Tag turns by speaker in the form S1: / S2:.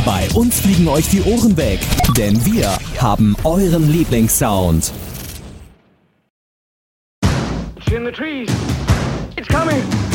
S1: Bei uns fliegen euch die Ohren weg, denn wir haben euren Lieblingssound.
S2: It's in the trees. It's coming.